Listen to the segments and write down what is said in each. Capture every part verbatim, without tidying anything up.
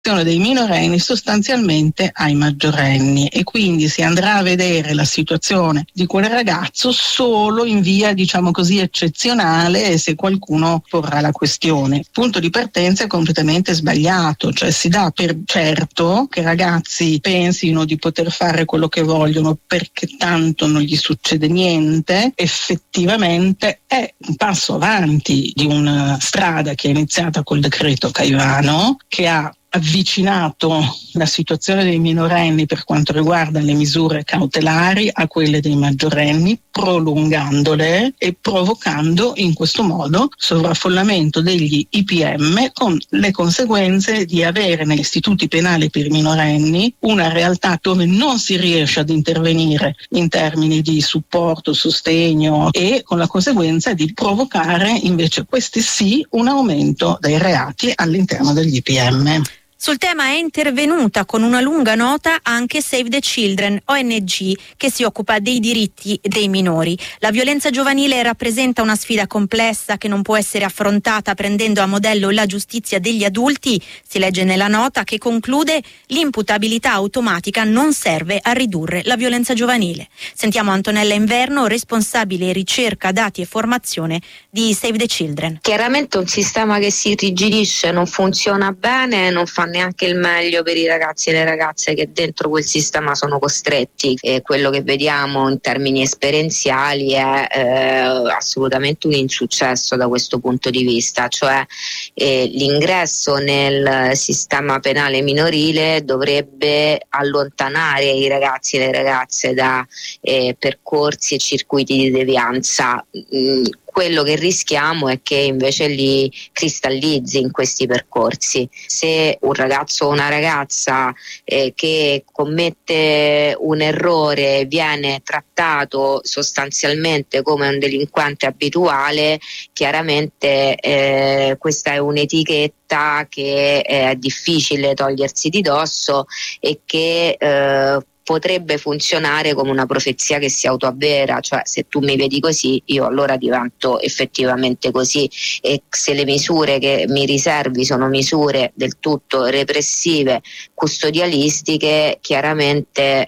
dei minorenni sostanzialmente ai maggiorenni, e quindi si andrà a vedere la situazione di quel ragazzo solo in via, diciamo così, eccezionale, e se qualcuno porrà la questione. Il punto di partenza è completamente sbagliato, cioè si dà per certo che i ragazzi pensino di poter fare quello che vogliono perché tanto non gli succede niente. Effettivamente è un passo avanti di una strada che è iniziata col decreto Caivano, che ha avvicinato la situazione dei minorenni per quanto riguarda le misure cautelari a quelle dei maggiorenni, prolungandole e provocando in questo modo sovraffollamento degli I P M, con le conseguenze di avere negli istituti penali per i minorenni una realtà dove non si riesce ad intervenire in termini di supporto, sostegno, e con la conseguenza di provocare invece, questi sì, un aumento dei reati all'interno degli I P M. Sul tema è intervenuta con una lunga nota anche Save the Children, O N G che si occupa dei diritti dei minori. La violenza giovanile rappresenta una sfida complessa che non può essere affrontata prendendo a modello la giustizia degli adulti. Si legge nella nota che conclude: l'imputabilità automatica non serve a ridurre la violenza giovanile. Sentiamo Antonella Inverno, responsabile ricerca, dati e formazione di Save the Children. Chiaramente un sistema che si irrigidisce, non funziona bene, non fa neanche il meglio per i ragazzi e le ragazze che dentro quel sistema sono costretti, e quello che vediamo in termini esperienziali è eh, assolutamente un insuccesso da questo punto di vista, cioè eh, l'ingresso nel sistema penale minorile dovrebbe allontanare i ragazzi e le ragazze da eh, percorsi e circuiti di devianza. Mm, Quello che rischiamo è che invece li cristallizzi in questi percorsi. Se un ragazzo o una ragazza eh, che commette un errore viene trattato sostanzialmente come un delinquente abituale, chiaramente eh, questa è un'etichetta che è difficile togliersi di dosso e che eh, potrebbe funzionare come una profezia che si autoavvera, cioè se tu mi vedi così io allora divento effettivamente così, e se le misure che mi riservi sono misure del tutto repressive, custodialistiche, chiaramente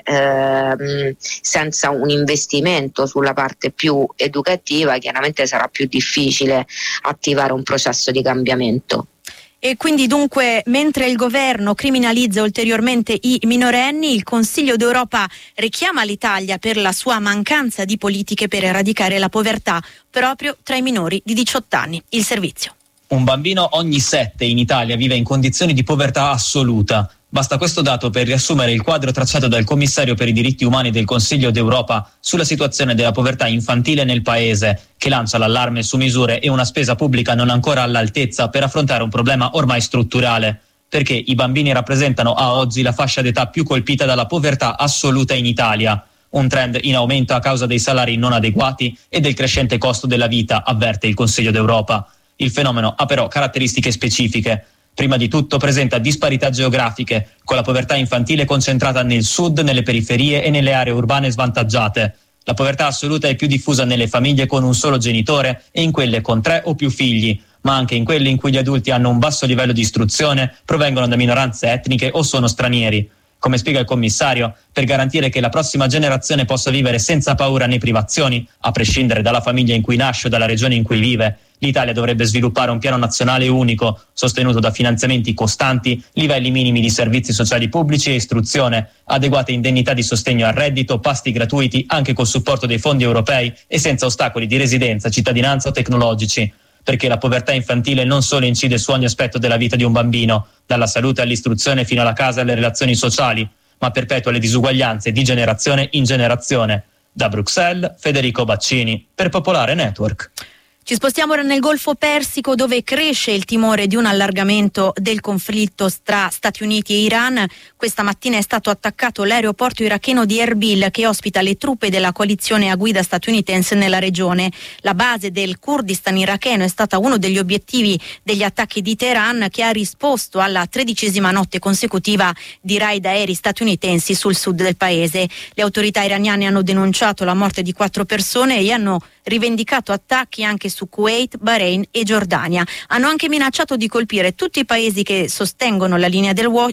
ehm, senza un investimento sulla parte più educativa chiaramente sarà più difficile attivare un processo di cambiamento. E quindi dunque, mentre il governo criminalizza ulteriormente i minorenni, il Consiglio d'Europa richiama l'Italia per la sua mancanza di politiche per eradicare la povertà proprio tra i minori di diciotto anni. Il servizio. Un bambino ogni sette in Italia vive in condizioni di povertà assoluta. Basta questo dato per riassumere il quadro tracciato dal commissario per i diritti umani del Consiglio d'Europa sulla situazione della povertà infantile nel paese, che lancia l'allarme su misure e una spesa pubblica non ancora all'altezza per affrontare un problema ormai strutturale, perché i bambini rappresentano a oggi la fascia d'età più colpita dalla povertà assoluta in Italia, un trend in aumento a causa dei salari non adeguati e del crescente costo della vita, avverte il Consiglio d'Europa. Il fenomeno ha però caratteristiche specifiche. Prima di tutto presenta disparità geografiche, con la povertà infantile concentrata nel sud, nelle periferie e nelle aree urbane svantaggiate. La povertà assoluta è più diffusa nelle famiglie con un solo genitore e in quelle con tre o più figli, ma anche in quelle in cui gli adulti hanno un basso livello di istruzione, provengono da minoranze etniche o sono stranieri. Come spiega il commissario, per garantire che la prossima generazione possa vivere senza paura né privazioni, a prescindere dalla famiglia in cui nasce o dalla regione in cui vive, l'Italia dovrebbe sviluppare un piano nazionale unico, sostenuto da finanziamenti costanti, livelli minimi di servizi sociali pubblici e istruzione, adeguate indennità di sostegno al reddito, pasti gratuiti anche col supporto dei fondi europei e senza ostacoli di residenza, cittadinanza o tecnologici. Perché la povertà infantile non solo incide su ogni aspetto della vita di un bambino, dalla salute all'istruzione fino alla casa e alle relazioni sociali, ma perpetua le disuguaglianze di generazione in generazione. Da Bruxelles, Federico Baccini, per Popolare Network. Ci spostiamo ora nel Golfo Persico, dove cresce il timore di un allargamento del conflitto tra Stati Uniti e Iran. Questa mattina è stato attaccato l'aeroporto iracheno di Erbil, che ospita le truppe della coalizione a guida statunitense nella regione. La base del Kurdistan iracheno è stata uno degli obiettivi degli attacchi di Teheran, che ha risposto alla tredicesima notte consecutiva di raid aerei statunitensi sul sud del paese. Le autorità iraniane hanno denunciato la morte di quattro persone e hanno rivendicato attacchi anche su Kuwait, Bahrain e Giordania. Hanno anche minacciato di colpire tutti i paesi che sostengono la linea del,